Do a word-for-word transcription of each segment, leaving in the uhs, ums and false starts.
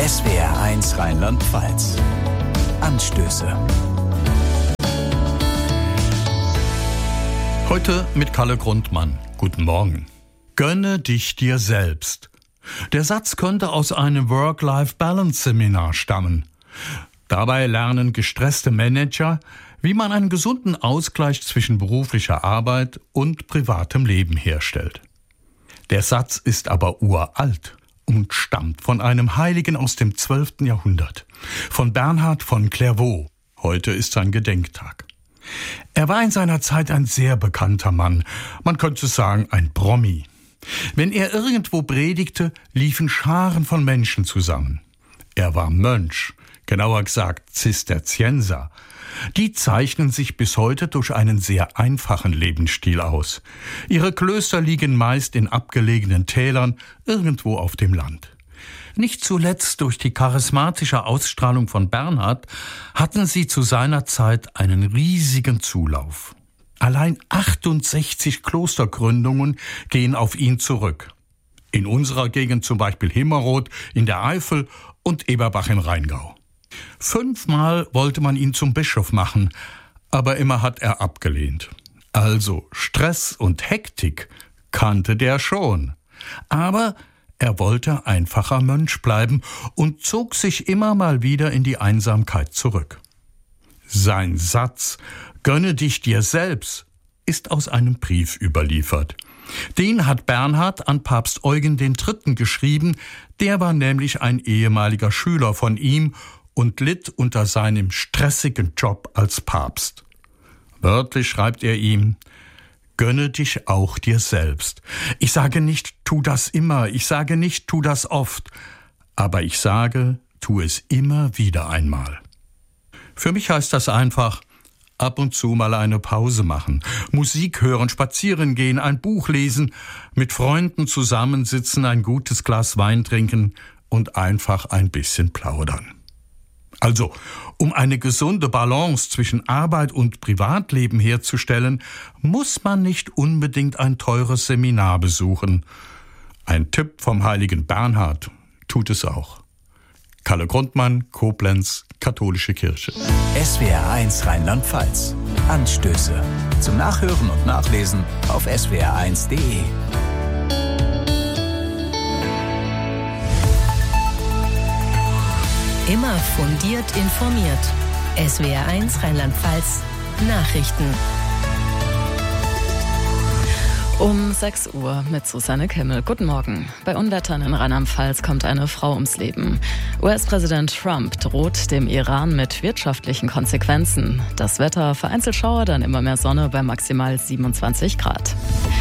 S W R eins Rheinland-Pfalz. Anstöße. Heute mit Kalle Grundmann. Guten Morgen. Gönne dich dir selbst. Der Satz könnte aus einem Work-Life-Balance-Seminar stammen. Dabei lernen gestresste Manager, wie man einen gesunden Ausgleich zwischen beruflicher Arbeit und privatem Leben herstellt. Der Satz ist aber uralt und stammt von einem Heiligen aus dem zwölften Jahrhundert, von Bernhard von Clairvaux. Heute ist sein Gedenktag. Er war in seiner Zeit ein sehr bekannter Mann, man könnte sagen ein Promi. Wenn er irgendwo predigte, liefen Scharen von Menschen zusammen. Er war Mönch, genauer gesagt Zisterzienser. Die zeichnen sich bis heute durch einen sehr einfachen Lebensstil aus. Ihre Klöster liegen meist in abgelegenen Tälern, irgendwo auf dem Land. Nicht zuletzt durch die charismatische Ausstrahlung von Bernhard hatten sie zu seiner Zeit einen riesigen Zulauf. Allein achtundsechzig Klostergründungen gehen auf ihn zurück. In unserer Gegend zum Beispiel Himmerod in der Eifel und Eberbach im Rheingau. Fünfmal wollte man ihn zum Bischof machen, aber immer hat er abgelehnt. Also Stress und Hektik kannte der schon. Aber er wollte einfacher Mönch bleiben und zog sich immer mal wieder in die Einsamkeit zurück. Sein Satz »Gönne dich dir selbst« ist aus einem Brief überliefert. Den hat Bernhard an Papst Eugen der Dritte geschrieben, der war nämlich ein ehemaliger Schüler von ihm und litt unter seinem stressigen Job als Papst. Wörtlich schreibt er ihm: Gönne dich auch dir selbst. Ich sage nicht, tu das immer, ich sage nicht, tu das oft, aber ich sage, tu es immer wieder einmal. Für mich heißt das einfach, ab und zu mal eine Pause machen, Musik hören, spazieren gehen, ein Buch lesen, mit Freunden zusammensitzen, ein gutes Glas Wein trinken und einfach ein bisschen plaudern. Also, um eine gesunde Balance zwischen Arbeit und Privatleben herzustellen, muss man nicht unbedingt ein teures Seminar besuchen. Ein Tipp vom heiligen Bernhard tut es auch. Kalle Grundmann, Koblenz, Katholische Kirche. S W R eins Rheinland-Pfalz. Anstöße. Zum Nachhören und Nachlesen auf S W R eins Punkt de. Immer fundiert informiert. S W R eins Rheinland-Pfalz Nachrichten. Um sechs Uhr mit Susanne Kimmel. Guten Morgen. Bei Unwettern in Rheinland-Pfalz kommt eine Frau ums Leben. U S-Präsident Trump droht dem Iran mit wirtschaftlichen Konsequenzen. Das Wetter, vereinzelt Schauer, dann immer mehr Sonne bei maximal siebenundzwanzig Grad.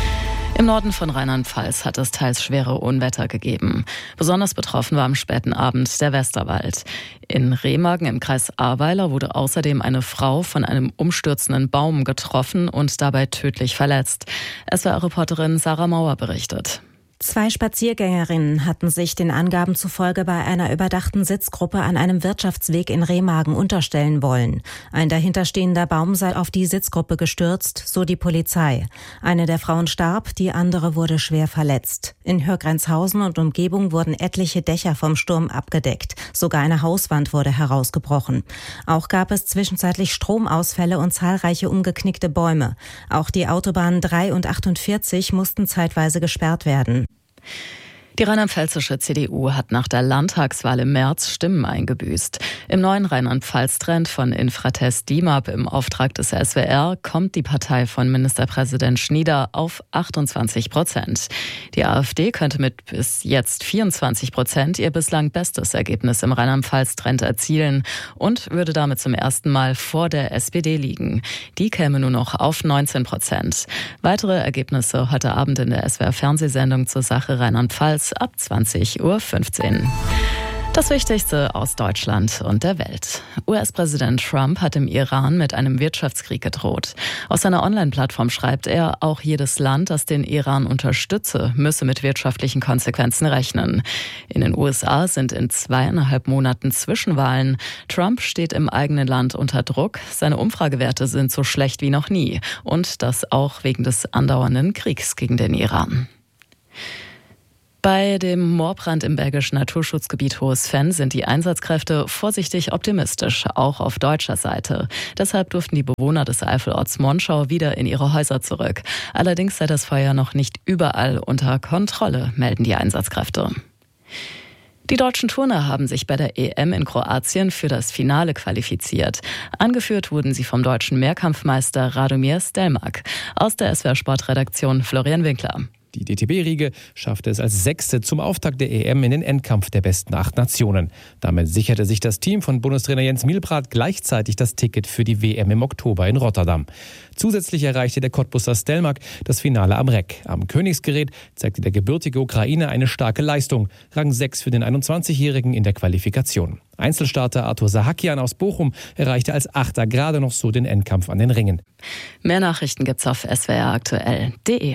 Im Norden von Rheinland-Pfalz hat es teils schwere Unwetter gegeben. Besonders betroffen war am späten Abend der Westerwald. In Remagen im Kreis Ahrweiler wurde außerdem eine Frau von einem umstürzenden Baum getroffen und dabei tödlich verletzt. S W R-Reporterin Sarah Mauer berichtet. Zwei Spaziergängerinnen hatten sich den Angaben zufolge bei einer überdachten Sitzgruppe an einem Wirtschaftsweg in Remagen unterstellen wollen. Ein dahinterstehender Baum sei auf die Sitzgruppe gestürzt, so die Polizei. Eine der Frauen starb, die andere wurde schwer verletzt. In Hörgrenzhausen und Umgebung wurden etliche Dächer vom Sturm abgedeckt. Sogar eine Hauswand wurde herausgebrochen. Auch gab es zwischenzeitlich Stromausfälle und zahlreiche umgeknickte Bäume. Auch die Autobahnen drei und achtundvierzig mussten zeitweise gesperrt werden. Die rheinland-pfälzische C D U hat nach der Landtagswahl im März Stimmen eingebüßt. Im neuen Rheinland-Pfalz-Trend von Infratest D I M A P im Auftrag des S W R kommt die Partei von Ministerpräsident Schnieder auf achtundzwanzig Prozent. Die AfD könnte mit bis jetzt vierundzwanzig Prozent ihr bislang bestes Ergebnis im Rheinland-Pfalz-Trend erzielen und würde damit zum ersten Mal vor der S P D liegen. Die käme nur noch auf neunzehn Prozent. Weitere Ergebnisse heute Abend in der S W R-Fernsehsendung zur Sache Rheinland-Pfalz ab zwanzig Uhr fünfzehn. Das Wichtigste aus Deutschland und der Welt. U S-Präsident Trump hat im Iran mit einem Wirtschaftskrieg gedroht. Aus seiner Online-Plattform schreibt er, auch jedes Land, das den Iran unterstütze, müsse mit wirtschaftlichen Konsequenzen rechnen. In den U S A sind in zweieinhalb Monaten Zwischenwahlen. Trump steht im eigenen Land unter Druck. Seine Umfragewerte sind so schlecht wie noch nie. Und das auch wegen des andauernden Kriegs gegen den Iran. Bei dem Moorbrand im belgischen Naturschutzgebiet Hohes Venn sind die Einsatzkräfte vorsichtig optimistisch, auch auf deutscher Seite. Deshalb durften die Bewohner des Eifelorts Monschau wieder in ihre Häuser zurück. Allerdings sei das Feuer noch nicht überall unter Kontrolle, melden die Einsatzkräfte. Die deutschen Turner haben sich bei der E M in Kroatien für das Finale qualifiziert. Angeführt wurden sie vom deutschen Mehrkampfmeister Radomir Stelmach. Aus der S W R-Sportredaktion Florian Winkler. Die D T B-Riege schaffte es als Sechste zum Auftakt der E M in den Endkampf der besten acht Nationen. Damit sicherte sich das Team von Bundestrainer Jens Mielbrath gleichzeitig das Ticket für die W M im Oktober in Rotterdam. Zusätzlich erreichte der Cottbusser Stelmach das Finale am Reck. Am Königsgerät zeigte der gebürtige Ukrainer eine starke Leistung. Rang sechs für den einundzwanzigjährigen in der Qualifikation. Einzelstarter Arthur Sahakian aus Bochum erreichte als Achter gerade noch so den Endkampf an den Ringen. Mehr Nachrichten gibt's auf s w r aktuell punkt de.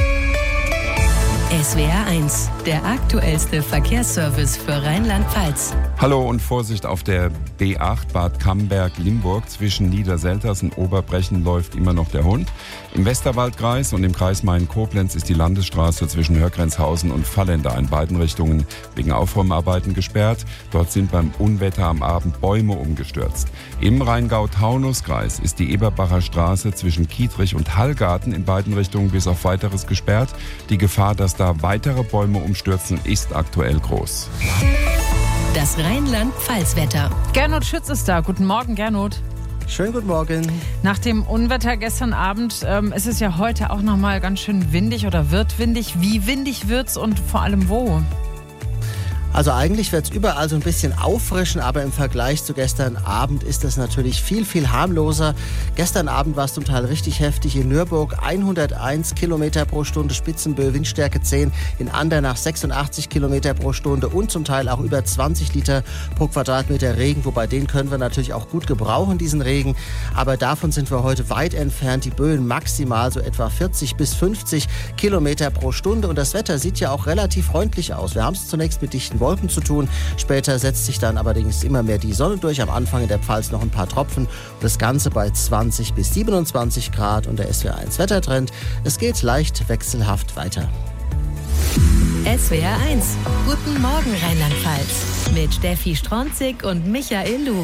S W R eins, der aktuellste Verkehrsservice für Rheinland-Pfalz. Hallo und Vorsicht auf der B acht Bad Camberg-Limburg. Zwischen Niederselters und Oberbrechen läuft immer noch der Hund. Im Westerwaldkreis und im Kreis Main-Koblenz ist die Landesstraße zwischen Hörgrenzhausen und Vallender in beiden Richtungen wegen Aufräumarbeiten gesperrt. Dort sind beim Unwetter am Abend Bäume umgestürzt. Im Rheingau-Taunus-Kreis ist die Eberbacher Straße zwischen Kietrich und Hallgarten in beiden Richtungen bis auf Weiteres gesperrt. Die Gefahr, dass da weitere Bäume umstürzen, ist aktuell groß. Das Rheinland-Pfalz-Wetter. Gernot Schütz ist da. Guten Morgen, Gernot. Schönen guten Morgen. Nach dem Unwetter gestern Abend ähm, ist es ja heute auch noch mal ganz schön windig oder wird windig. Wie windig wird's und vor allem wo? Also eigentlich wird es überall so ein bisschen auffrischen, aber im Vergleich zu gestern Abend ist das natürlich viel, viel harmloser. Gestern Abend war es zum Teil richtig heftig. In Nürburg hunderteins Kilometer pro Stunde Spitzenböe, Windstärke zehn. In Andernach sechsundachtzig Kilometer pro Stunde und zum Teil auch über zwanzig Liter pro Quadratmeter Regen. Wobei den können wir natürlich auch gut gebrauchen, diesen Regen. Aber davon sind wir heute weit entfernt. Die Böen maximal so etwa vierzig bis fünfzig Kilometer pro Stunde. Und das Wetter sieht ja auch relativ freundlich aus. Wir haben es zunächst mit dichten Wolken zu tun. Später setzt sich dann allerdings immer mehr die Sonne durch. Am Anfang in der Pfalz noch ein paar Tropfen. Und das Ganze bei zwanzig bis siebenundzwanzig Grad und der S W R eins Wettertrend. Es geht leicht wechselhaft weiter. S W R eins. Guten Morgen Rheinland-Pfalz. Mit Steffi Stronzig und Michael Lug.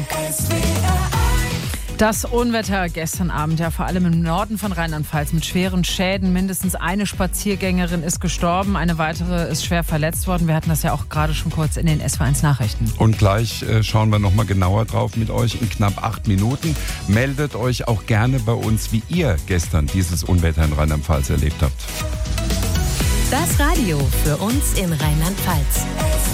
Das Unwetter gestern Abend, ja vor allem im Norden von Rheinland-Pfalz mit schweren Schäden. Mindestens eine Spaziergängerin ist gestorben, eine weitere ist schwer verletzt worden. Wir hatten das ja auch gerade schon kurz in den S W R eins Nachrichten. Und gleich äh, schauen wir nochmal genauer drauf mit euch in knapp acht Minuten. Meldet euch auch gerne bei uns, wie ihr gestern dieses Unwetter in Rheinland-Pfalz erlebt habt. Das Radio für uns in Rheinland-Pfalz.